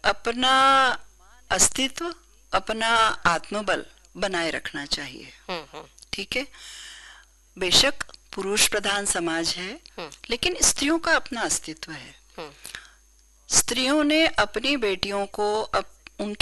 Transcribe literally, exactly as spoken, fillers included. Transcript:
अपना अस्तित्व, अपना आत्मबल बनाए रखना चाहिए। हम्म हम्म ठीक है, बेशक पुरुष प्रधान समाज है, हम्म लेकिन स्त्रियों का अपना अस्तित्व है। हम्म स्त्रियों ने अपनी बेटियों को, अप,